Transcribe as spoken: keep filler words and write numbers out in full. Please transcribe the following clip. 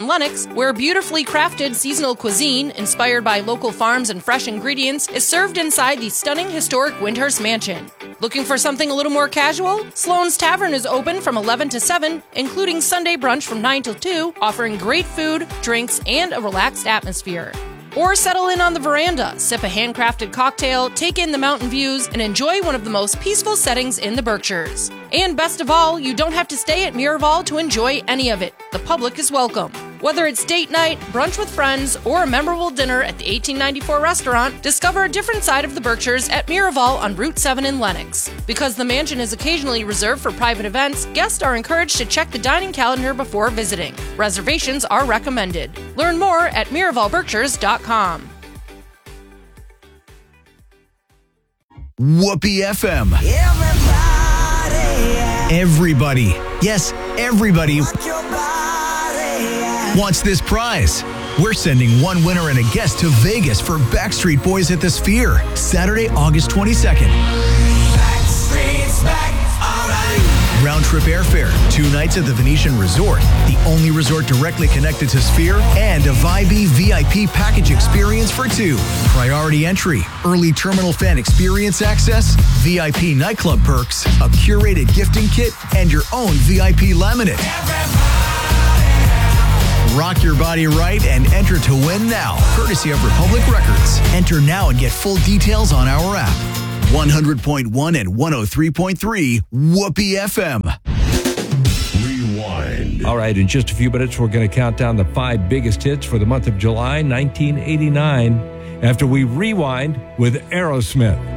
in Lenox, where beautifully crafted seasonal cuisine, inspired by local farms and fresh ingredients, is served inside the stunning historic Windhurst Mansion. Looking for something a little more casual? Sloan's Tavern is open from eleven to seven, including Sunday brunch from nine till two, offering great food, drinks, and a relaxed atmosphere. Or settle in on the veranda, sip a handcrafted cocktail, take in the mountain views, and enjoy one of the most peaceful settings in the Berkshires. And best of all, you don't have to stay at Miraval to enjoy any of it. The public is welcome. Whether it's date night, brunch with friends, or a memorable dinner at the eighteen ninety-four restaurant, discover a different side of the Berkshires at Miraval on Route seven in Lenox. Because the mansion is occasionally reserved for private events, guests are encouraged to check the dining calendar before visiting. Reservations are recommended. Learn more at miraval berkshires dot com. Whoopee F M. Everybody, Everybody, yes, everybody wants this prize. We're sending one winner and a guest to Vegas for Backstreet Boys at the Sphere, Saturday, August twenty-second. Backstreet's back, all right. Round trip airfare, two nights at the Venetian Resort, the only resort directly connected to Sphere, and a Vibee V I P package experience for two. Priority entry, early terminal fan experience access, V I P nightclub perks, a curated gifting kit, and your own V I P laminate. Rock your body right and enter to win now, courtesy of Republic Records. Enter now and get full details on our app. one hundred point one and one oh three point three Whoopee F M. Rewind. All right, in just a few minutes, we're going to count down the five biggest hits for the month of July nineteen eighty-nine after we rewind with Aerosmith.